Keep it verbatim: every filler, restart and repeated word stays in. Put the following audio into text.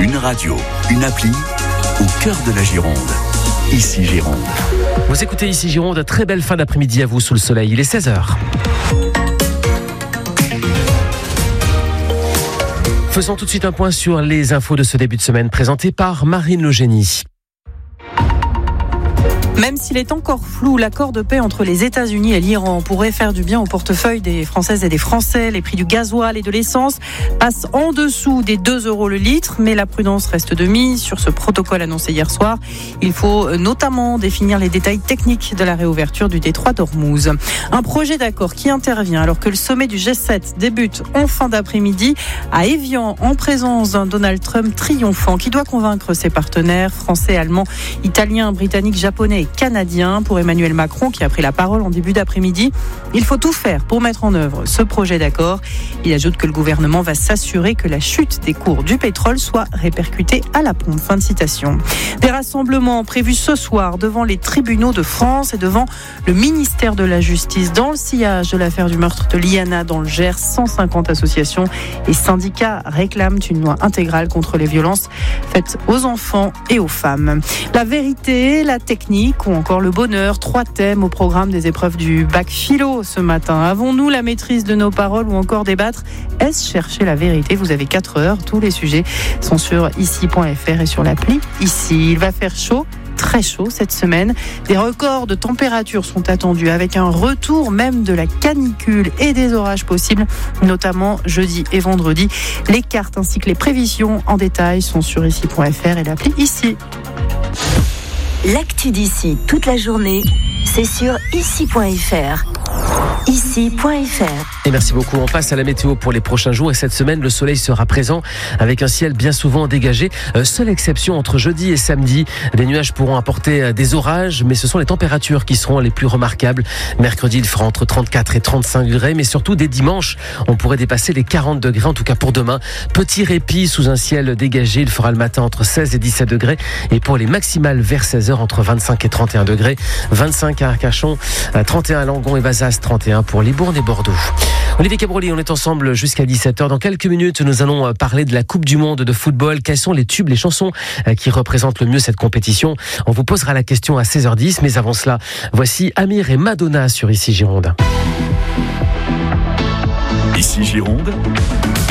Une radio, une appli, au cœur de la Gironde. Ici Gironde. Vous écoutez Ici Gironde, très belle fin d'après-midi à vous sous le soleil, il est seize heures. Faisons tout de suite un point sur les infos de ce début de semaine présentées par Marine Le Génie. Même s'il est encore flou, l'accord de paix entre les États-Unis et l'Iran pourrait faire du bien au portefeuille des Françaises et des Français. Les prix du gasoil et de l'essence passent en dessous des deux euros le litre, mais la prudence reste de mise sur ce protocole annoncé hier soir. Il faut notamment définir les détails techniques de la réouverture du détroit d'Ormuz. Un projet d'accord qui intervient alors que le sommet du G sept débute en fin d'après-midi à Évian en présence d'un Donald Trump triomphant qui doit convaincre ses partenaires français, allemands, italiens, britanniques, japonais et canadiens. Pour Emmanuel Macron qui a pris la parole en début d'après-midi, il faut tout faire pour mettre en œuvre ce projet d'accord. Il ajoute que le gouvernement va s'assurer que la chute des cours du pétrole soit répercutée à la pompe. Fin de citation. Des rassemblements prévus ce soir devant les tribunaux de France et devant le ministère de la Justice dans le sillage de l'affaire du meurtre de Liana dans le Gers. cent cinquante associations et syndicats réclament une loi intégrale contre les violences faites aux enfants et aux femmes. La vérité, la technique ou encore le bonheur, trois thèmes au programme des épreuves du bac philo ce matin. Avons-nous la maîtrise de nos paroles ou encore débattre? Est-ce chercher la vérité? Vous avez quatre heures, tous les sujets sont sur ici point f r et sur l'appli Ici. Il va faire chaud, très chaud cette semaine. Des records de température sont attendus avec un retour même de la canicule et des orages possibles, notamment jeudi et vendredi. Les cartes ainsi que les prévisions en détail sont sur ici point f r et l'appli Ici. L'actu d'ici toute la journée, c'est sur ici point f r. ici point f r. Et merci beaucoup. On passe à la météo pour les prochains jours et cette semaine, le soleil sera présent avec un ciel bien souvent dégagé. Euh, seule exception entre jeudi et samedi, des nuages pourront apporter des orages, mais ce sont les températures qui seront les plus remarquables. Mercredi, il fera entre trente-quatre et trente-cinq degrés, mais surtout dès dimanche, on pourrait dépasser les quarante degrés, en tout cas pour demain. Petit répit sous un ciel dégagé, il fera le matin entre seize et dix-sept degrés et pour les maximales vers seize heures entre vingt-cinq et trente et un degrés, vingt-cinq à Arcachon, trente et un à Langon et Vazas, trente et un pour Libourne et Bordeaux. Olivier Cabroli, on est ensemble jusqu'à dix-sept heures. Dans quelques minutes, nous allons parler de la Coupe du Monde de football. Quels sont les tubes, les chansons qui représentent le mieux cette compétition? On vous posera la question à seize heures dix, mais avant cela, voici Amir et Madonna sur Ici Gironde. Ici Gironde,